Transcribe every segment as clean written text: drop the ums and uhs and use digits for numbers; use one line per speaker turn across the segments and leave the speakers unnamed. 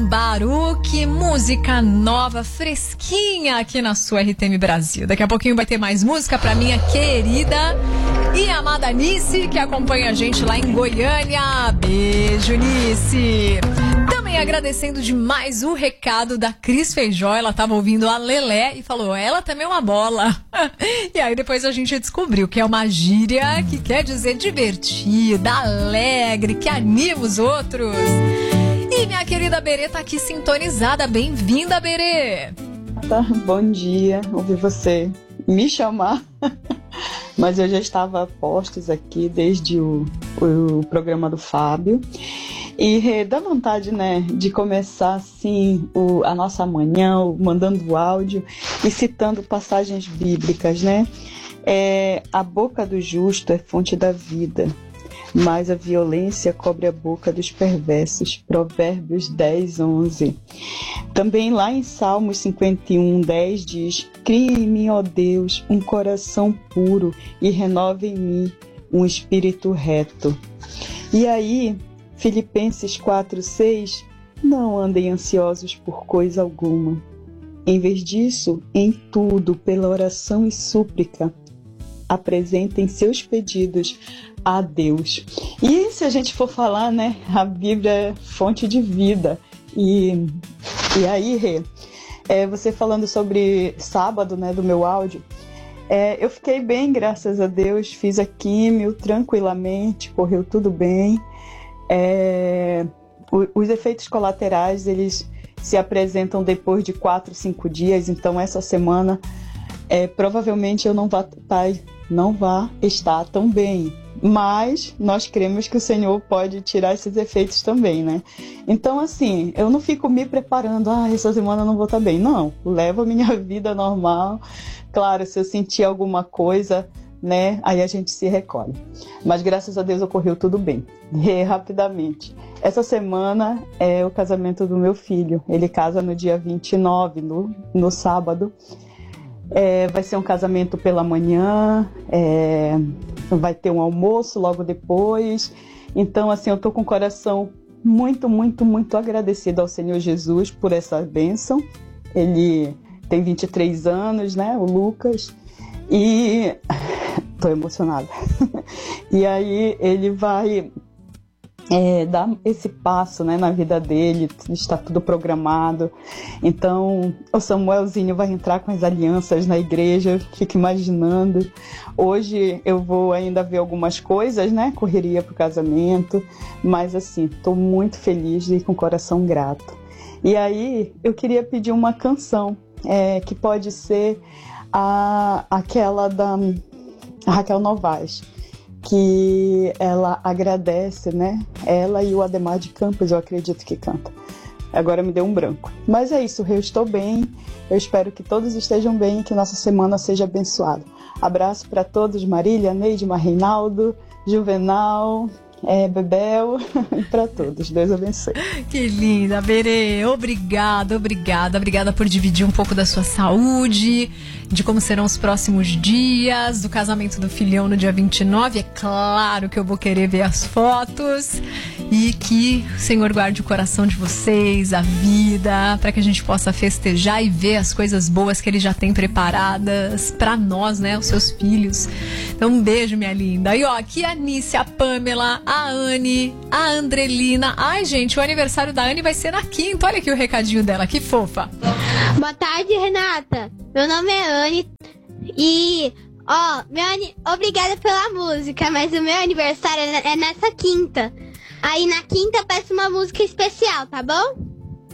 Baruch, música nova, fresquinha aqui na sua RTM Brasil. Daqui a pouquinho vai ter mais música pra minha querida e amada Nice, que acompanha a gente lá em Goiânia. Beijo, Nice! Também agradecendo demais o recado da Cris Feijó. Ela tava ouvindo a Lelé e falou, ela também é uma bola. E aí depois a gente descobriu que é uma gíria que quer dizer divertida, alegre, que anima os outros. E minha querida Berê tá aqui sintonizada. Bem-vinda, Berê!
Bom dia, ouvi você me chamar. Mas eu já estava a postos aqui desde o programa do Fábio. E dá vontade, né, de começar assim a nossa manhã, mandando áudio e citando passagens bíblicas, né? A boca do justo é fonte da vida, mas a violência cobre a boca dos perversos. Provérbios 10, 11. Também lá em Salmos 51, 10 diz: cria em mim, ó Deus, um coração puro e renova em mim um espírito reto. E aí, Filipenses 4, 6, não andem ansiosos por coisa alguma. Em vez disso, em tudo, pela oração e súplica, apresentem seus pedidos a Deus. E se a gente for falar, né, a Bíblia é fonte de vida. E aí, Rê, você falando sobre sábado, né, do meu áudio, eu fiquei bem, graças a Deus, fiz a químio tranquilamente, correu tudo bem. Os efeitos colaterais, eles se apresentam depois de 4, 5 dias, então essa semana provavelmente eu não vá estar tão bem, mas nós cremos que o Senhor pode tirar esses efeitos também, né? Então assim, eu não fico me preparando, essa semana eu não vou estar bem, não, levo a minha vida normal. Claro, se eu sentir alguma coisa, né, aí a gente se recolhe. Mas graças a Deus ocorreu tudo bem. E rapidamente, essa semana é o casamento do meu filho. Ele casa no dia 29, no sábado. Vai ser um casamento pela manhã, vai ter um almoço logo depois. Então, assim, eu tô com o coração muito, muito, muito agradecido ao Senhor Jesus por essa bênção. Ele tem 23 anos, né, o Lucas, e tô emocionada. E aí ele vai dar esse passo, né, na vida dele, está tudo programado. Então o Samuelzinho vai entrar com as alianças na igreja, fico imaginando. Hoje eu vou ainda ver algumas coisas, né, correria pro casamento, mas assim, tô muito feliz e com o coração grato. E aí eu queria pedir uma canção, que pode ser aquela da Raquel Novaes, que ela agradece, né? Ela e o Ademar de Campos, eu acredito que canta. Agora me deu um branco. Mas é isso, eu estou bem, eu espero que todos estejam bem e que nossa semana seja abençoada. Abraço para todos, Marília, Neide, Reinaldo, Juvenal, Bebel, e para todos. Deus abençoe.
Que linda, Berê. Obrigada por dividir um pouco da sua saúde, de como serão os próximos dias, do casamento do filhão no dia 29. É claro que eu vou querer ver as fotos e que o Senhor guarde o coração de vocês, a vida, para que a gente possa festejar e ver as coisas boas que Ele já tem preparadas para nós, né, os seus filhos. Então um beijo, minha linda. E ó, aqui a Nice, a Pamela, a Anne, a Andrelina. Ai, gente, o aniversário da Anne vai ser na quinta. Olha aqui o recadinho dela, que fofa.
Boa tarde, Renata. Meu nome é Anne e, obrigada pela música, mas o meu aniversário é nessa quinta. Aí na quinta eu peço uma música especial, tá bom?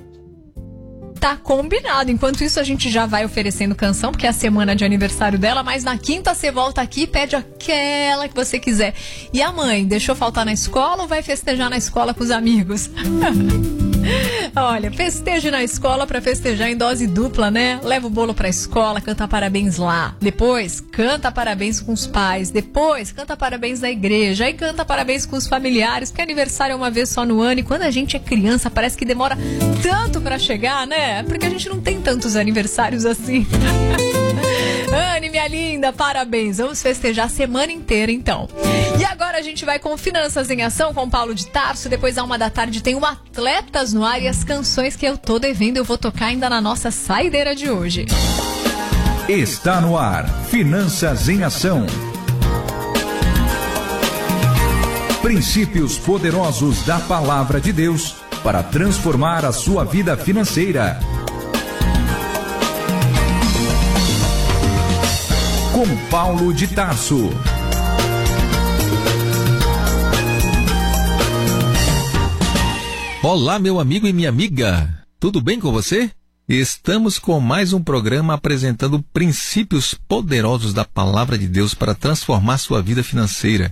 Tá combinado. Enquanto isso, a gente já vai oferecendo canção, porque é a semana de aniversário dela, mas na quinta você volta aqui e pede aquela que você quiser. E a mãe, deixou faltar na escola ou vai festejar na escola com os amigos? Olha, festeje na escola pra festejar em dose dupla, né? Leva o bolo pra escola, canta parabéns lá. Depois, canta parabéns com os pais. Depois, canta parabéns na igreja. Aí canta parabéns com os familiares, porque aniversário é uma vez só no ano. E quando a gente é criança, parece que demora tanto pra chegar, né? Porque a gente não tem tantos aniversários assim. Anne, minha linda, parabéns. Vamos festejar a semana inteira, então. E agora a gente vai com Finanças em Ação com Paulo de Tarso. Depois, à 1h da tarde, tem o Atletas no Ar e as canções que eu tô devendo eu vou tocar ainda na nossa saideira de hoje.
Está no ar, Finanças em Ação. Princípios poderosos da Palavra de Deus para transformar a sua vida financeira. Com Paulo de Tarso.
Olá, meu amigo e minha amiga. Tudo bem com você? Estamos com mais um programa apresentando princípios poderosos da Palavra de Deus para transformar sua vida financeira.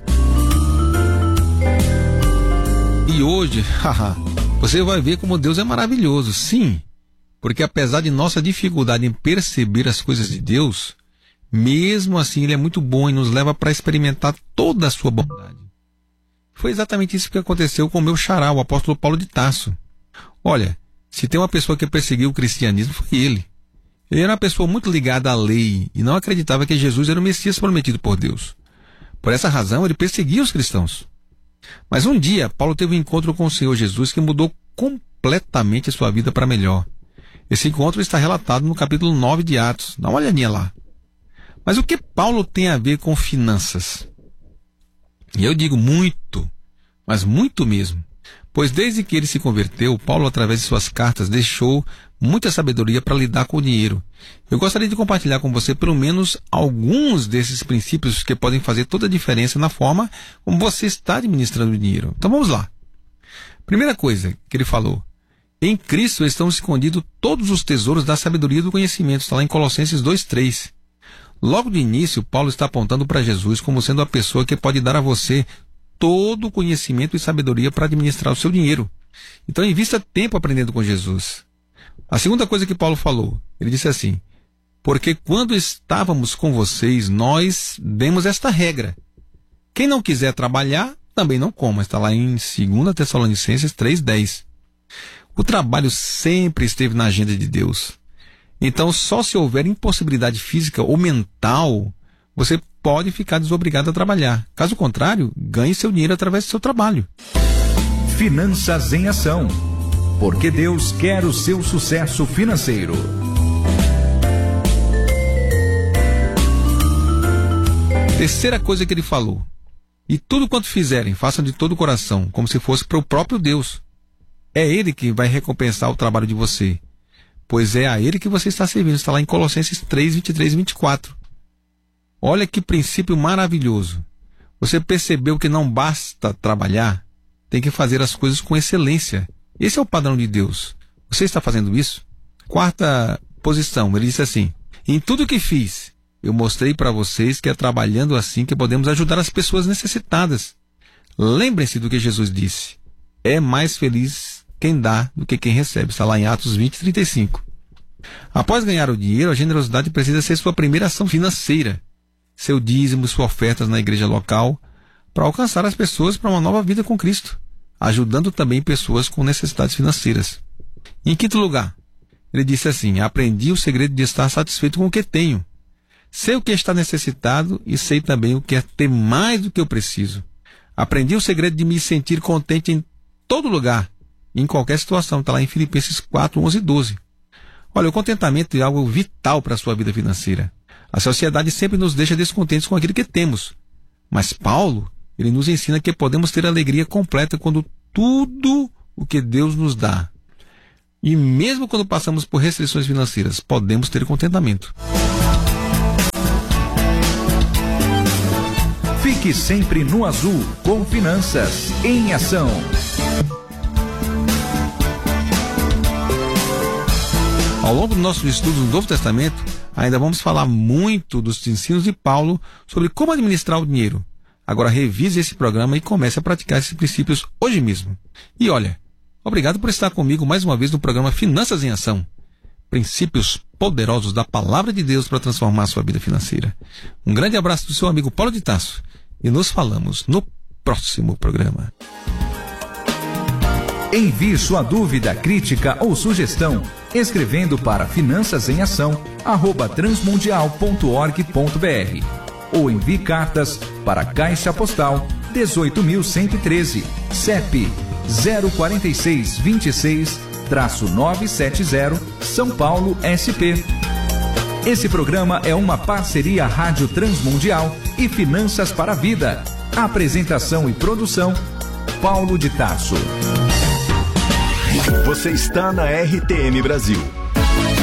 E hoje, você vai ver como Deus é maravilhoso, sim, porque apesar de nossa dificuldade em perceber as coisas de Deus, mesmo assim Ele é muito bom e nos leva para experimentar toda a sua bondade. Foi exatamente isso que aconteceu com o meu xará, o apóstolo Paulo de Tarso. Olha, se tem uma pessoa que perseguiu o cristianismo, foi ele. Ele era uma pessoa muito ligada à lei e não acreditava que Jesus era o Messias prometido por Deus. Por essa razão, ele perseguia os cristãos. Mas um dia, Paulo teve um encontro com o Senhor Jesus que mudou completamente a sua vida para melhor. Esse encontro está relatado no capítulo 9 de Atos. Dá uma olhadinha lá. Mas o que Paulo tem a ver com finanças? E eu digo muito, mas muito mesmo. Pois desde que ele se converteu, Paulo, através de suas cartas, deixou muita sabedoria para lidar com o dinheiro. Eu gostaria de compartilhar com você pelo menos alguns desses princípios que podem fazer toda a diferença na forma como você está administrando o dinheiro. Então vamos lá. Primeira coisa que ele falou: em Cristo estão escondidos todos os tesouros da sabedoria e do conhecimento. Está lá em Colossenses 2:3. Logo de início, Paulo está apontando para Jesus como sendo a pessoa que pode dar a você todo o conhecimento e sabedoria para administrar o seu dinheiro. Então, invista tempo aprendendo com Jesus. A segunda coisa que Paulo falou, ele disse assim: porque quando estávamos com vocês, nós demos esta regra: quem não quiser trabalhar, também não coma. Está lá em 2 Tessalonicenses 3:10. O trabalho sempre esteve na agenda de Deus. Então, só se houver impossibilidade física ou mental, você pode ficar desobrigado a trabalhar. Caso contrário, ganhe seu dinheiro através do seu trabalho.
Finanças em Ação. Porque Deus quer o seu sucesso financeiro.
Terceira coisa que ele falou: e tudo quanto fizerem, façam de todo o coração, como se fosse para o próprio Deus. É Ele que vai recompensar o trabalho de você, pois é a Ele que você está servindo. Está lá em Colossenses 3:23 e 24. Olha que princípio maravilhoso. Você percebeu que não basta trabalhar, tem que fazer as coisas com excelência. Esse é o padrão de Deus. Você está fazendo isso? Quarta posição, ele disse assim: em tudo que fiz, eu mostrei para vocês que é trabalhando assim que podemos ajudar as pessoas necessitadas. Lembrem-se do que Jesus disse: é mais feliz quem dá do que quem recebe. Está lá em Atos 20:35. Após ganhar o dinheiro, a generosidade precisa ser sua primeira ação financeira. Seu dízimo, suas ofertas na igreja local, para alcançar as pessoas para uma nova vida com Cristo, ajudando também pessoas com necessidades financeiras. Em quinto lugar, ele disse assim: aprendi o segredo de estar satisfeito com o que tenho. Sei o que está necessitado e sei também o que é ter mais do que eu preciso. Aprendi o segredo de me sentir contente em todo lugar, em qualquer situação. Está lá em Filipenses 4:11 e 12. Olha, o contentamento é algo vital para a sua vida financeira. A sociedade sempre nos deixa descontentes com aquilo que temos. Mas Paulo, ele nos ensina que podemos ter alegria completa quando tudo o que Deus nos dá. E mesmo quando passamos por restrições financeiras, podemos ter contentamento.
Fique sempre no azul com Finanças em Ação.
Ao longo do nosso estudo no Novo Testamento, ainda vamos falar muito dos ensinos de Paulo sobre como administrar o dinheiro. Agora revise esse programa e comece a praticar esses princípios hoje mesmo. E olha, obrigado por estar comigo mais uma vez no programa Finanças em Ação. Princípios poderosos da Palavra de Deus para transformar a sua vida financeira. Um grande abraço do seu amigo Paulo de Tarso. E nos falamos no próximo programa.
Envie sua dúvida, crítica ou sugestão escrevendo para finançasemação@transmundial.org.br ou envie cartas para a Caixa Postal 18.113, CEP 04626-970, São Paulo, SP. Esse programa é uma parceria Rádio Transmundial e Finanças para a Vida. Apresentação e produção, Paulo de Tarso.
Você está na RTM Brasil.